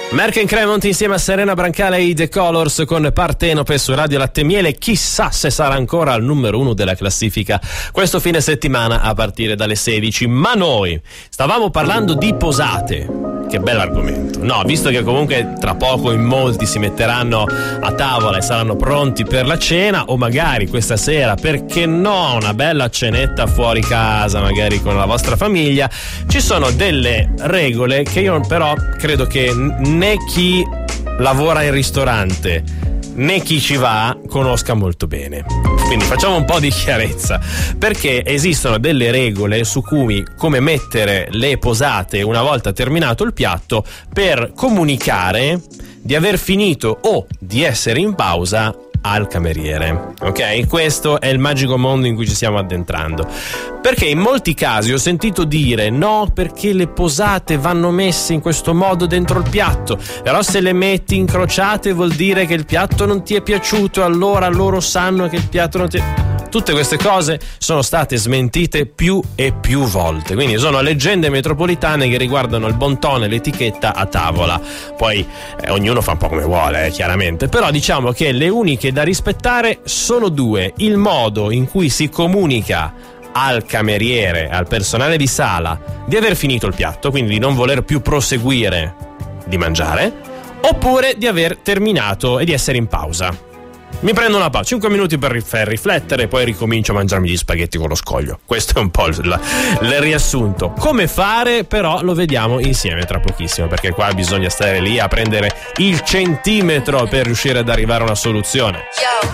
Merck & Cremont insieme a Serena Brancale e The Colors con Partenope su Radio Latte Miele. Chissà se sarà ancora al numero 1 della classifica questo fine settimana a partire dalle 16. Ma noi stavamo parlando di posate. Che bell'argomento. No, visto che comunque tra poco in molti si metteranno a tavola e saranno pronti per la cena, o magari questa sera, perché no, una bella cenetta fuori casa, magari con la vostra famiglia, ci sono delle regole che io però credo che né chi lavora in ristorante né chi ci va conosca molto bene. Quindi facciamo un po' di chiarezza, perché esistono delle regole su cui come mettere le posate una volta terminato il piatto per comunicare di aver finito o di essere in pausa al cameriere. Ok? Questo è il magico mondo in cui ci stiamo addentrando, perché in molti casi ho sentito dire no, perché le posate vanno messe in questo modo dentro il piatto, però se le metti incrociate vuol dire che il piatto non ti è piaciuto, allora loro sanno che il piatto non ti è... Tutte queste cose sono state smentite più e più volte, quindi sono leggende metropolitane che riguardano il bon ton e l'etichetta a tavola. Poi ognuno fa un po' come vuole, chiaramente, però diciamo che le uniche da rispettare sono due: il modo in cui si comunica al cameriere, al personale di sala, di aver finito il piatto, quindi di non voler più proseguire di mangiare, oppure di aver terminato e di essere in pausa. Mi prendo una pausa, 5 minuti per riflettere e poi ricomincio a mangiarmi gli spaghetti con lo scoglio. Questo è un po' il riassunto. Come fare però lo vediamo insieme tra pochissimo, perché qua bisogna stare lì a prendere il centimetro per riuscire ad arrivare a una soluzione.